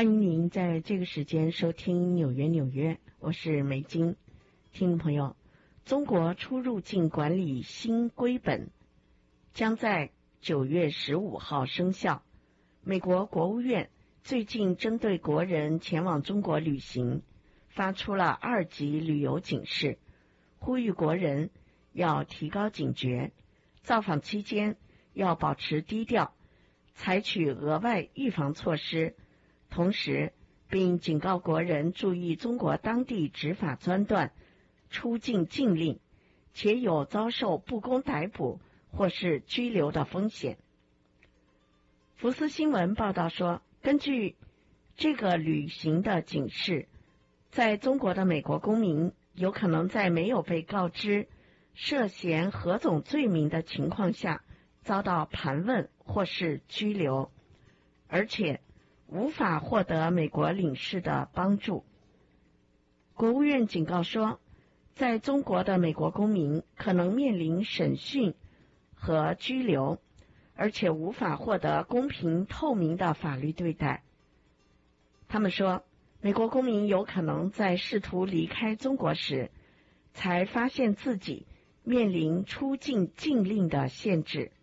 欢迎您在这个时间收听纽约，我是梅金。听众朋友，中国出入境管理新规本将在9月15号生效。美国国务院最近针对国人前往中国旅行发出了2级旅游警示，呼吁国人要提高警觉，造访期间要保持低调，采取额外预防措施，同时并警告国人注意中国当地执法专断出境禁令，且有遭受不公逮捕或是拘留的风险。福斯新闻报道说，根据这个旅行的警示，在中国的美国公民有可能在没有被告知涉嫌何种罪名的情况下遭到盘问或是拘留，而且无法获得美国领事的帮助。国务院警告说，在中国的美国公民可能面临审讯和拘留，而且无法获得公平透明的法律对待。他们说，美国公民有可能在试图离开中国时才发现自己面临出境禁令的限制。